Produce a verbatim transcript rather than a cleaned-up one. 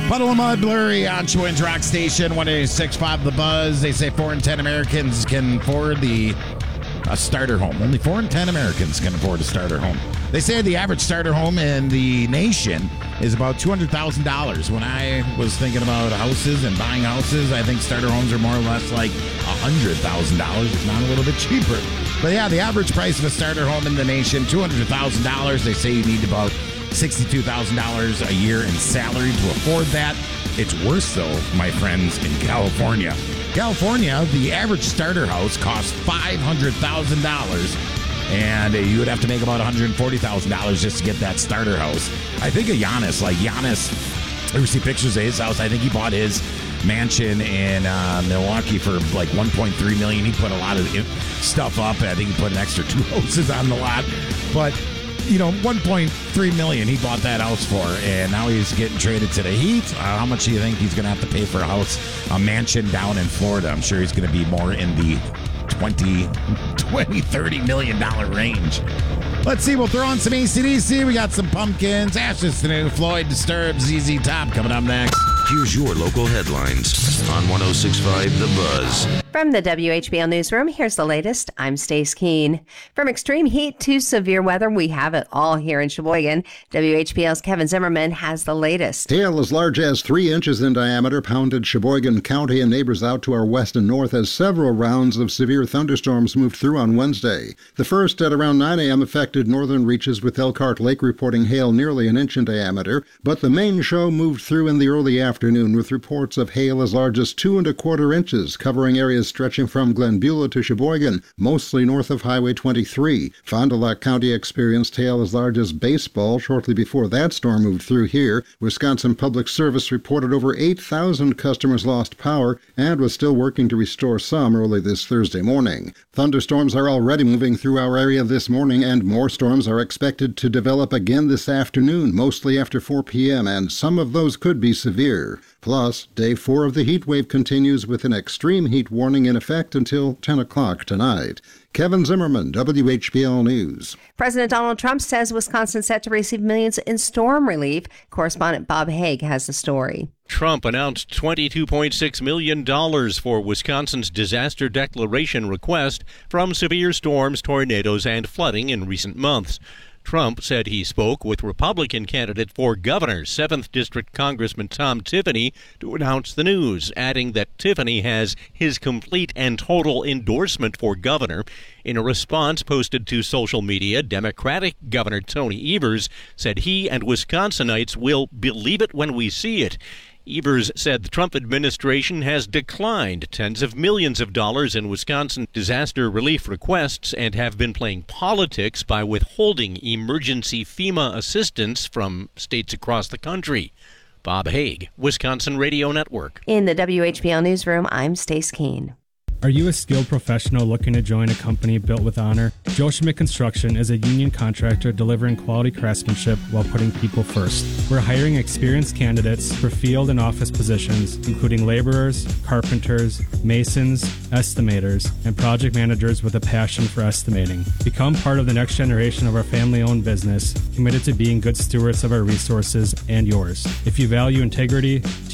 Puddle of Mud, Blurry on Schwinn Rock Station, one eighty-six point five The Buzz. They say four in ten Americans can afford the a starter home. Only four in ten Americans can afford a starter home. They say the average starter home in the nation is about two hundred thousand dollars. When I was thinking about houses and buying houses, I think starter homes are more or less like one hundred thousand dollars, if not a little bit cheaper. But yeah, the average price of a starter home in the nation, two hundred thousand dollars. They say you need about sixty-two thousand dollars a year in salary to afford that. It's worse, though, my friends, in California. California, the average starter house costs five hundred thousand dollars, and you would have to make about one hundred forty thousand dollars just to get that starter house. I think of Giannis. Like, Giannis, I ever see pictures of his house? I think he bought his mansion in uh, Milwaukee for like one point three million dollars. He put a lot of stuff up. I think he put an extra two houses on the lot. But you know, one point three million dollars he bought that house for, and now he's getting traded to the Heat. Uh, how much do you think he's going to have to pay for a house, a mansion down in Florida? I'm sure he's going to be more in the twenty, twenty, thirty million dollar range. Let's see, we'll throw on some A C D C. We got some Pumpkins, Ashes to New, Floyd, Disturbed, Z Z Top coming up next. Here's your local headlines on one oh six point five The Buzz. From the W H B L Newsroom, here's the latest. I'm Stace Keene. From extreme heat to severe weather, we have it all here in Sheboygan. W H B L's Kevin Zimmerman has the latest. Hail as large as three inches in diameter pounded Sheboygan County and neighbors out to our west and north as several rounds of severe thunderstorms moved through on Wednesday. The first at around nine a.m. affected northern reaches, with Elkhart Lake reporting hail nearly an inch in diameter, but the main show moved through in the early afternoon with reports of hail as large as two and a quarter inches, covering areas stretching from Glen Beulah to Sheboygan, mostly north of Highway twenty-three. Fond du Lac County experienced hail as large as baseball shortly before that storm moved through here. Wisconsin Public Service reported over eight thousand customers lost power and was still working to restore some early this Thursday morning. Thunderstorms are already moving through our area this morning, and more storms are expected to develop again this afternoon, mostly after four p.m., and some of those could be severe. Plus, day four of the heat wave continues with an extreme heat warning in effect until ten o'clock tonight. Kevin Zimmerman, W H B L News. President Donald Trump says Wisconsin's set to receive millions in storm relief. Correspondent Bob Haig has the story. Trump announced twenty-two point six million dollars for Wisconsin's disaster declaration request from severe storms, tornadoes, and flooding in recent months. Trump said he spoke with Republican candidate for governor, seventh District Congressman Tom Tiffany, to announce the news, adding that Tiffany has his complete and total endorsement for governor. In a response posted to social media, Democratic Governor Tony Evers said he and Wisconsinites will believe it when we see it. Evers said the Trump administration has declined tens of millions of dollars in Wisconsin disaster relief requests and have been playing politics by withholding emergency FEMA assistance from states across the country. Bob Haig, Wisconsin Radio Network. In the W H B L Newsroom, I'm Stace Keene. Are you a skilled professional looking to join a company built with honor? Joe Schmidt Construction is a union contractor delivering quality craftsmanship while putting people first. We're hiring experienced candidates for field and office positions, including laborers, carpenters, masons, estimators, and project managers with a passion for estimating. Become part of the next generation of our family-owned business, committed to being good stewards of our resources and yours. If you value integrity,